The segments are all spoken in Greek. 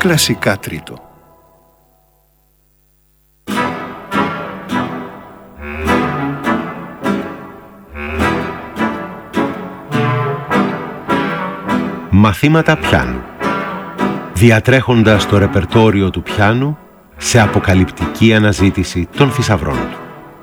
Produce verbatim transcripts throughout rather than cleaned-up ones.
Κλασικά τρίτο. Μαθήματα πιάνου. Διατρέχοντας το ρεπερτόριο του πιάνου σε αποκαλυπτική αναζήτηση των θησαυρών του.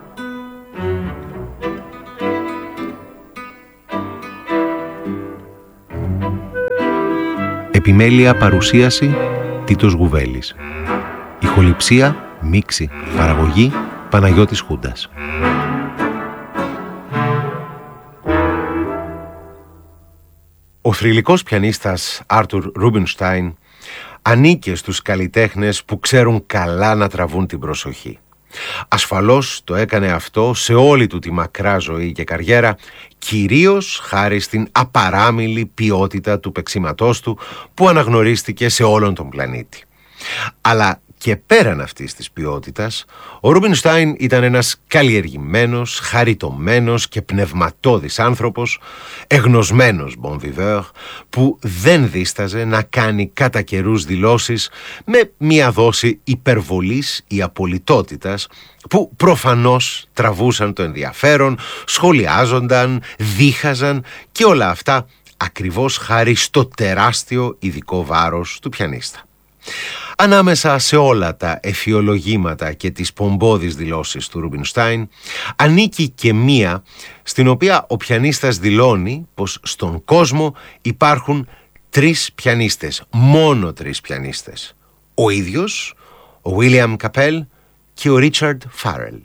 Επιμέλεια παρουσίαση Τίτος Γουβέλης. Ηχοληψία, μίξη, παραγωγή Παναγιώτης Χούντας. Ο θρυλικός πιανίστας Άρτουρ Ρούμπινστάιν ανήκε στους καλλιτέχνες που ξέρουν καλά να τραβούν την προσοχή. Ασφαλώς το έκανε αυτό σε όλη του τη μακρά ζωή και καριέρα, κυρίως χάρη στην απαράμιλη ποιότητα του παίξηματός του που αναγνωρίστηκε σε όλον τον πλανήτη. Αλλά και πέραν αυτής της ποιότητας, ο Ρούμπινστάιν ήταν ένας καλλιεργημένος, χαριτωμένος και πνευματώδης άνθρωπος, εγνωσμένος bon viveur, που δεν δίσταζε να κάνει κατά καιρούς δηλώσεις με μία δόση υπερβολής ή απολυτότητας, που προφανώς τραβούσαν το ενδιαφέρον, σχολιάζονταν, δίχαζαν και όλα αυτά ακριβώς χάρη στο τεράστιο ειδικό βάρος του πιανίστα. Ανάμεσα σε όλα τα εφιολογήματα και τις πομπώδεις δηλώσεις του Ρούμπινστάιν ανήκει και μία στην οποία ο πιανίστας δηλώνει πως στον κόσμο υπάρχουν τρεις πιανίστες, μόνο τρεις πιανίστες. Ο ίδιος, ο Βίλιαμ Καπέλ και ο Ρίτσαρντ Φάρελ.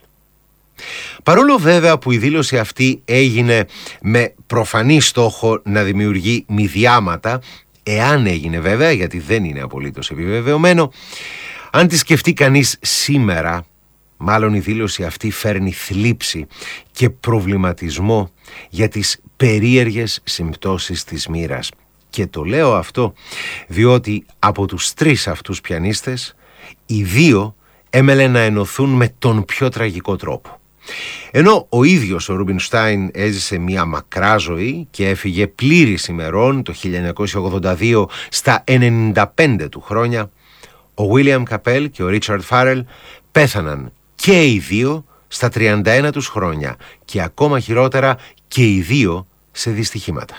Παρόλο βέβαια που η δήλωση αυτή έγινε με προφανή στόχο να δημιουργεί μηδιάματα, εάν έγινε βέβαια, γιατί δεν είναι απολύτως επιβεβαιωμένο, αν τη σκεφτεί κανείς σήμερα, μάλλον η δήλωση αυτή φέρνει θλίψη και προβληματισμό για τις περίεργες συμπτώσεις της μοίρας. Και το λέω αυτό διότι από τους τρεις αυτούς πιανίστες, οι δύο έμελε να ενωθούν με τον πιο τραγικό τρόπο. Ενώ ο ίδιος ο Ρούμπινστάιν έζησε μια μακρά ζωή και έφυγε πλήρης ημερών το χίλια εννιακόσια ογδόντα δύο στα ενενήντα πέντε του χρόνια, ο Βίλιαμ Καπέλ και ο Ρίτσαρντ Φάρελ πέθαναν και οι δύο στα τριάντα ένα τους χρόνια και ακόμα χειρότερα και οι δύο σε δυστυχήματα.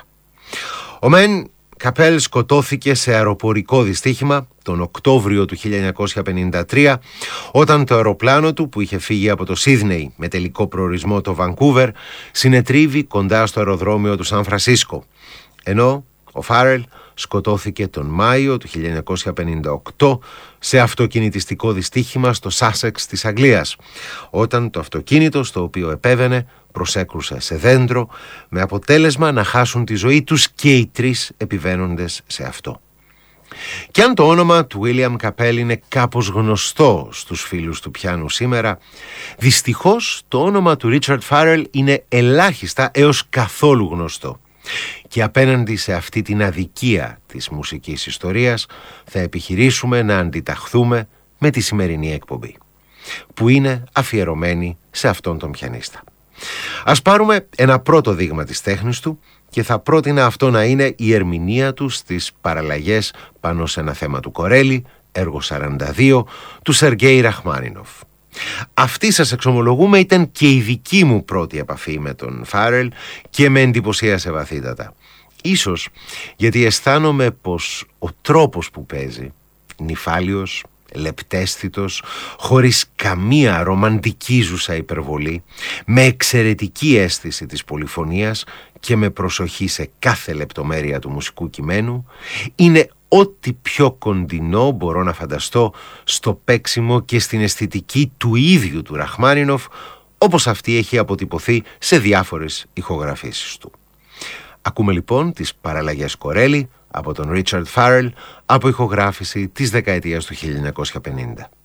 Ο μεν Καπέλ σκοτώθηκε σε αεροπορικό δυστύχημα τον Οκτώβριο του χίλια εννιακόσια πενήντα τρία, όταν το αεροπλάνο του που είχε φύγει από το Σίδνεϊ με τελικό προορισμό το Βανκούβερ συνετρίβει κοντά στο αεροδρόμιο του Σαν Φρανσίσκο, ενώ ο Φάρελ σκοτώθηκε τον Μάιο του χίλια εννιακόσια πενήντα οκτώ σε αυτοκινητιστικό δυστύχημα στο Σάσεξ της Αγγλίας, όταν το αυτοκίνητο στο οποίο επέβαινε προσέκρουσε σε δέντρο, με αποτέλεσμα να χάσουν τη ζωή τους και οι τρεις επιβαίνοντες σε αυτό. Και αν το όνομα του Βίλιαμ Καπέλ είναι κάπως γνωστό στους φίλους του πιάνου σήμερα, δυστυχώς το όνομα του Ρίτσαρντ Φάρελ είναι ελάχιστα έως καθόλου γνωστό. Και απέναντι σε αυτή την αδικία της μουσικής ιστορίας θα επιχειρήσουμε να αντιταχθούμε με τη σημερινή εκπομπή, που είναι αφιερωμένη σε αυτόν τον πιανίστα. Ας πάρουμε ένα πρώτο δείγμα της τέχνης του και θα πρότεινα αυτό να είναι η ερμηνεία του στις παραλλαγές πάνω σε ένα θέμα του Κορέλη, έργο σαράντα δύο, του Σεργέη Ραχμάνινοφ. Αυτή, σας εξομολογούμε, ήταν και η δική μου πρώτη επαφή με τον Φάρελ και με εντυπωσίασε βαθύτατα. Ίσως γιατί αισθάνομαι πως ο τρόπος που παίζει, νυφάλιος, λεπταίσθητος, χωρίς καμία ρομαντικίζουσα υπερβολή, με εξαιρετική αίσθηση της πολυφωνίας και με προσοχή σε κάθε λεπτομέρεια του μουσικού κειμένου, είναι ό,τι πιο κοντινό μπορώ να φανταστώ στο παίξιμο και στην αισθητική του ίδιου του Ραχμάνινοφ, όπως αυτή έχει αποτυπωθεί σε διάφορες ηχογραφήσεις του. Ακούμε λοιπόν τις παραλλαγές Κορέλη από τον Ρίτσαρντ Φάρελ από ηχογράφηση της δεκαετίας του χίλια εννιακόσια πενήντα.